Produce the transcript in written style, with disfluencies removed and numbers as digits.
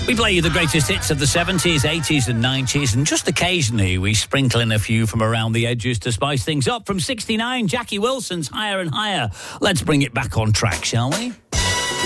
We play you the greatest hits of the 70s, 80s and 90s, and just occasionally we sprinkle in a few from around the edges to spice things up. From 69, Jackie Wilson's Higher and Higher. Let's bring it back on track, shall we?